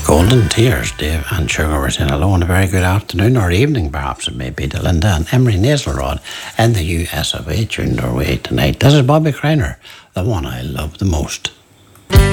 Golden Tears, Dave and Sugar were saying hello and a very good afternoon or evening, perhaps it may be, to Linda and Emery Naselrod in the US of A tuned our way tonight. This is Bobby Criner, the one I love the most.